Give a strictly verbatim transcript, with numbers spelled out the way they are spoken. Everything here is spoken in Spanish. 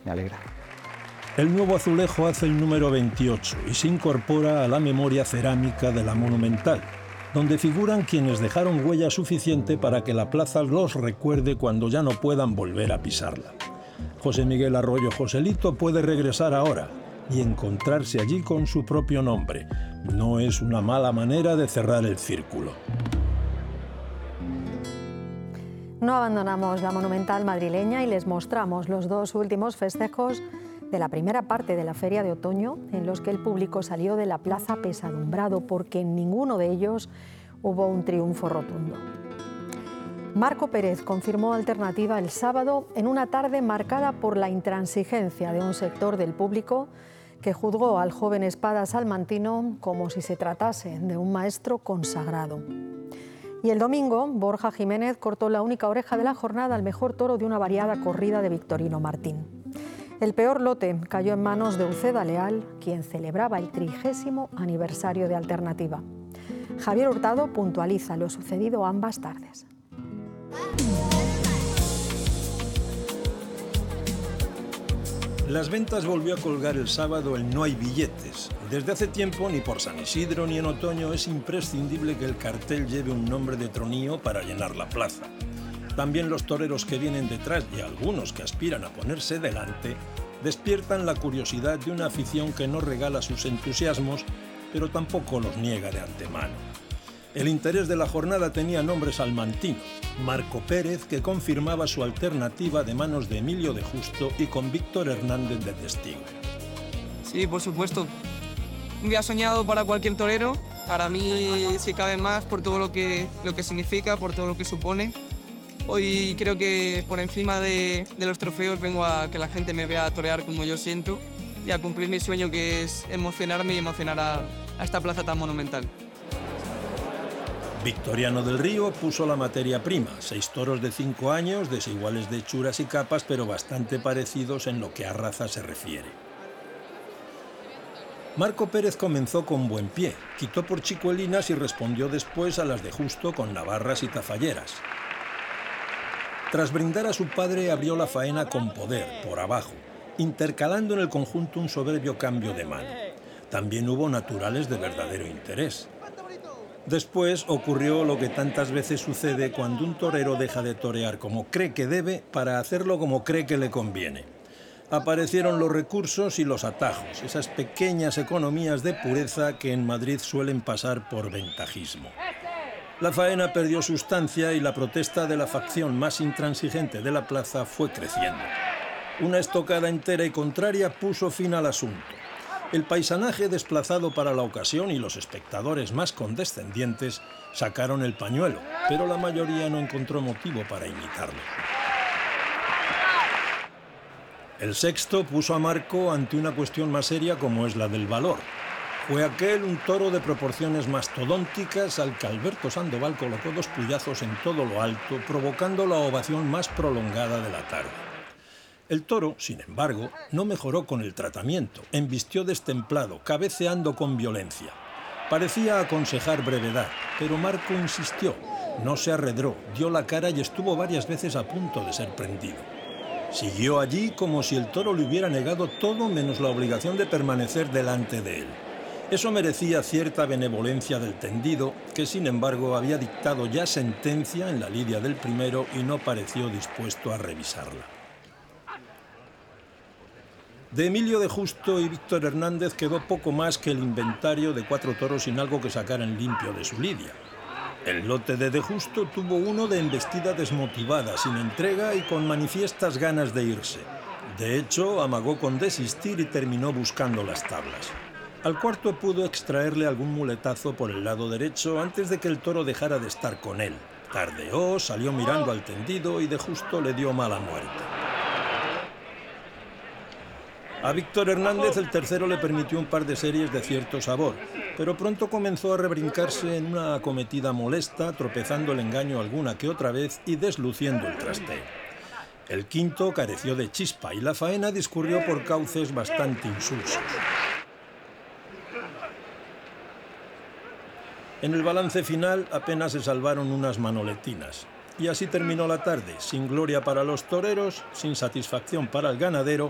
me alegra. El nuevo azulejo hace el número veintiocho y se incorpora a la memoria cerámica de la Monumental, donde figuran quienes dejaron huella suficiente para que la plaza los recuerde cuando ya no puedan volver a pisarla. José Miguel Arroyo Joselito puede regresar ahora y encontrarse allí con su propio nombre. No es una mala manera de cerrar el círculo. No abandonamos la Monumental madrileña y les mostramos los dos últimos festejos de la primera parte de la Feria de Otoño, en los que el público salió de la plaza pesadumbrado porque en ninguno de ellos hubo un triunfo rotundo. Marco Pérez confirmó alternativa el sábado en una tarde marcada por la intransigencia de un sector del público que juzgó al joven espada salmantino como si se tratase de un maestro consagrado. Y el domingo, Borja Jiménez cortó la única oreja de la jornada al mejor toro de una variada corrida de Victorino Martín. El peor lote cayó en manos de Uceda Leal, quien celebraba el trigésimo aniversario de Alternativa. Javier Hurtado puntualiza lo sucedido ambas tardes. Las Ventas volvió a colgar el sábado el No hay billetes. Desde hace tiempo, ni por San Isidro ni en otoño, es imprescindible que el cartel lleve un nombre de tronío para llenar la plaza. También los toreros que vienen detrás y algunos que aspiran a ponerse delante despiertan la curiosidad de una afición que no regala sus entusiasmos, pero tampoco los niega de antemano. El interés de la jornada tenía nombre salmantino. Marco Pérez, que confirmaba su alternativa de manos de Emilio de Justo y con Víctor Hernández de testigo. Sí, por supuesto. Un día soñado para cualquier torero. Para mí, si cabe más, por todo lo que, lo que significa, por todo lo que supone. Hoy creo que por encima de, de los trofeos vengo a que la gente me vea torear como yo siento y a cumplir mi sueño, que es emocionarme y emocionar a, a esta plaza tan monumental. Victoriano del Río puso la materia prima, seis toros de cinco años, desiguales de hechuras y capas, pero bastante parecidos en lo que a raza se refiere. Marco Pérez comenzó con buen pie, quitó por chicuelinas y respondió después a las de Justo con navarras y tafalleras. Tras brindar a su padre, abrió la faena con poder, por abajo, intercalando en el conjunto un soberbio cambio de mano. También hubo naturales de verdadero interés. Después ocurrió lo que tantas veces sucede cuando un torero deja de torear como cree que debe para hacerlo como cree que le conviene. Aparecieron los recursos y los atajos, esas pequeñas economías de pureza que en Madrid suelen pasar por ventajismo. La faena perdió sustancia y la protesta de la facción más intransigente de la plaza fue creciendo. Una estocada entera y contraria puso fin al asunto. El paisanaje desplazado para la ocasión y los espectadores más condescendientes sacaron el pañuelo, pero la mayoría no encontró motivo para imitarlo. El sexto puso a Marco ante una cuestión más seria como es la del valor. Fue aquel un toro de proporciones mastodónticas al que Alberto Sandoval colocó dos puyazos en todo lo alto, provocando la ovación más prolongada de la tarde. El toro, sin embargo, no mejoró con el tratamiento, embistió destemplado, cabeceando con violencia. Parecía aconsejar brevedad, pero Marco insistió, no se arredró, dio la cara y estuvo varias veces a punto de ser prendido. Siguió allí como si el toro le hubiera negado todo menos la obligación de permanecer delante de él. Eso merecía cierta benevolencia del tendido, que sin embargo había dictado ya sentencia en la lidia del primero y no pareció dispuesto a revisarla. De Emilio de Justo y Víctor Hernández quedó poco más que el inventario de cuatro toros sin algo que sacar en limpio de su lidia. El lote de De Justo tuvo uno de embestida desmotivada, sin entrega y con manifiestas ganas de irse. De hecho, amagó con desistir y terminó buscando las tablas. Al cuarto pudo extraerle algún muletazo por el lado derecho antes de que el toro dejara de estar con él. Tardeó, salió mirando al tendido y De Justo le dio mala muerte. A Víctor Hernández el tercero le permitió un par de series de cierto sabor, pero pronto comenzó a rebrincarse en una acometida molesta, tropezando el engaño alguna que otra vez y desluciendo el trasteo. El quinto careció de chispa y la faena discurrió por cauces bastante insulsos. En el balance final apenas se salvaron unas manoletinas. Y así terminó la tarde, sin gloria para los toreros, sin satisfacción para el ganadero